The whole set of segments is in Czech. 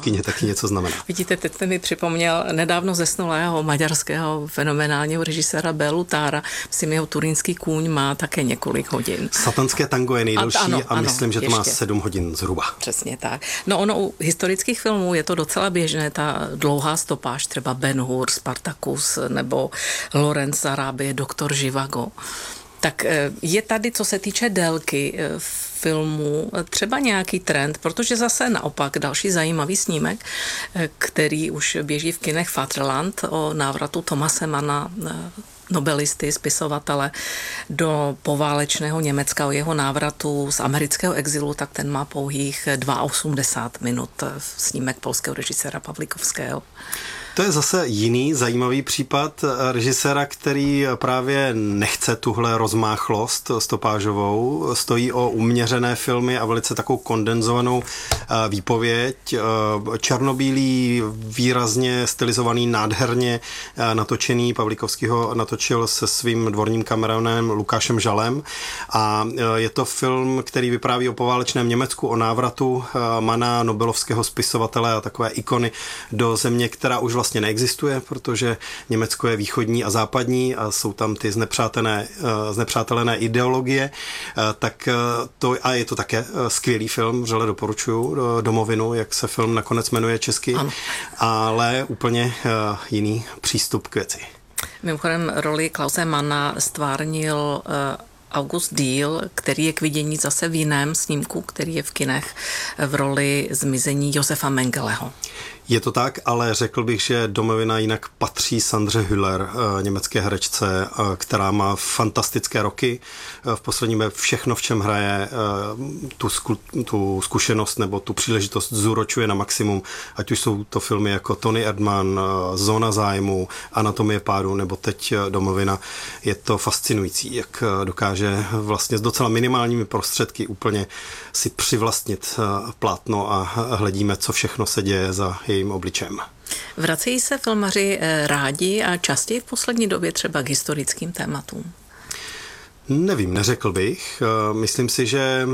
kyně taky něco znamená. Vidíte, teď jste mi připomněl nedávno zesnulého maďarského fenomenálního režiséra Bélu Tára. Myslím, jeho Turínský kůň má také několik hodin. Satanské tango je nejdelší a myslím, že to má 7 hodin zhruba. Přesně tak. No ono u historických filmů je to docela běžné, ta dlouhá stopáž, třeba Ben-Hur, Spartacus nebo Lorenz z Arábie, Doktor Živago. Tak je tady, co se týče délky filmu, třeba nějaký trend, protože zase naopak další zajímavý snímek, který už běží v kinech, Vaterland, o návratu Thomase Manna, nobelisty, spisovatele, do poválečného Německa, o jeho návratu z amerického exilu, tak ten má pouhých 82 minut, snímek polského režiséra Pawlikowskiego. To je zase jiný zajímavý případ režiséra, který právě nechce tuhle rozmáchlost stopážovou, stojí o uměřené filmy a velice takovou kondenzovanou výpověď. Černobílý, výrazně stylizovaný, nádherně natočený. Pawlikowskiho natočil se svým dvorním kameranem Lukášem Žalem a je to film, který vypráví o poválečném Německu, o návratu Manna, nobelovského spisovatele a takové ikony do země, která už vlastně neexistuje, protože Německo je východní a západní a jsou tam ty znepřátelené ideologie, tak to, a je to také skvělý film, vřele doporučuju, Domovinu, jak se film nakonec jmenuje česky, ano. Ale úplně jiný přístup k věci. Mimochodem roli Klause Manna stvárnil August Diehl, který je k vidění zase v jiném snímku, který je v kinech v roli zmizení Josefa Mengeleho. Je to tak, ale řekl bych, že Domovina jinak patří Sandře Hüller, německé herečce, která má fantastické roky. V posledním všechno, v čem hraje, tu zkušenost nebo tu příležitost zúročuje na maximum. Ať už jsou to filmy jako Tony Erdmann, Zóna zájmu, Anatomie pádu nebo teď Domovina. Je to fascinující, jak dokáže vlastně s docela minimálními prostředky úplně si přivlastnit plátno a hledíme, co všechno se děje za jejím obličem. Vracejí se filmaři rádi a častěji v poslední době třeba k historickým tématům? Nevím, neřekl bych. Myslím si, že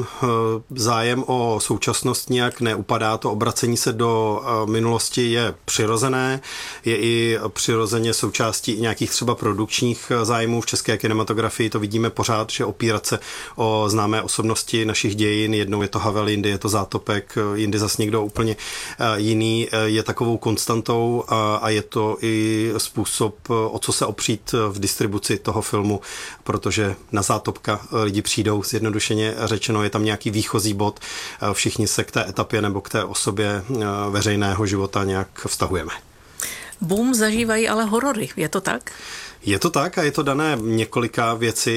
zájem o současnost nějak neupadá. To obracení se do minulosti je přirozené, je i přirozeně součástí nějakých třeba produkčních zájmů v české kinematografii. To vidíme pořád, že opírat se o známé osobnosti našich dějin, jednou je to Havel, jindy je to Zátopek, jindy zas někdo úplně jiný, je takovou konstantou a je to i způsob, o co se opřít v distribuci toho filmu, protože na Zátopka lidi přijdou, zjednodušeně řečeno, je tam nějaký výchozí bod, všichni se k té etapě nebo k té osobě veřejného života nějak vztahujeme. Boom zažívají ale horory, je to tak? Je to tak a je to dané několika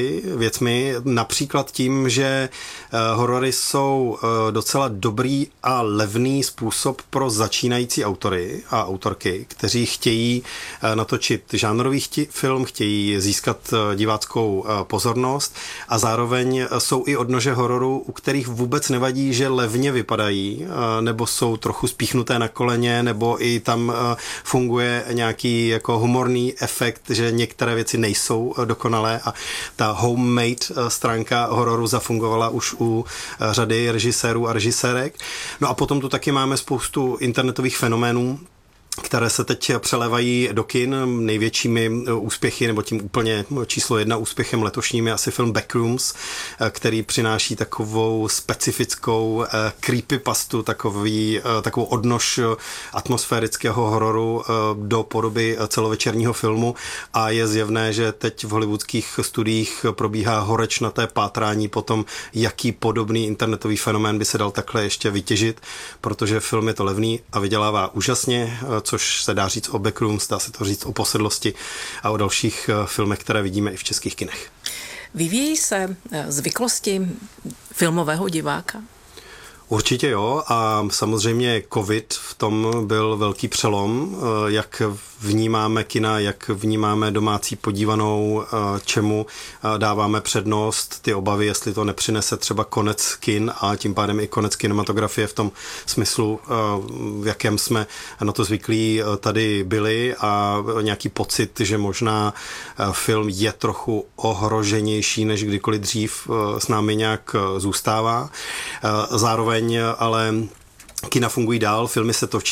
věcmi, například tím, že horory jsou docela dobrý a levný způsob pro začínající autory a autorky, kteří chtějí natočit žánrový film, chtějí získat diváckou pozornost a zároveň jsou i odnože hororu, u kterých vůbec nevadí, že levně vypadají, nebo jsou trochu spíchnuté na koleně, nebo i tam funguje nějaký jako humorný efekt, že některé věci nejsou dokonalé a ta homemade stránka hororu zafungovala už u řady režisérů a režisérek. No a potom tu taky máme spoustu internetových fenoménů, které se teď přelevají do kin. Největšími úspěchy, nebo tím úplně číslo 1 úspěchem letošním je asi film Backrooms, který přináší takovou specifickou creepypastu, takovou odnož atmosférického hororu do podoby celovečerního filmu a je zjevné, že teď v hollywoodských studiích probíhá horečnaté pátrání po tom, jaký podobný internetový fenomén by se dal takhle ještě vytěžit, protože film je to levný a vydělává úžasně, což se dá říct o Backrooms, dá se to říct o Posedlosti a o dalších filmech, které vidíme i v českých kinech. Vyvíjí se zvyklosti filmového diváka? Určitě jo a samozřejmě covid v tom byl velký přelom, jak vnímáme kina, jak vnímáme domácí podívanou, čemu dáváme přednost, ty obavy, jestli to nepřinese třeba konec kin a tím pádem i konec kinematografie v tom smyslu, v jakém jsme na to zvyklí tady byli a nějaký pocit, že možná film je trochu ohroženější než kdykoliv dřív s námi nějak zůstává. Zároveň ale kina fungují dál, filmy se točí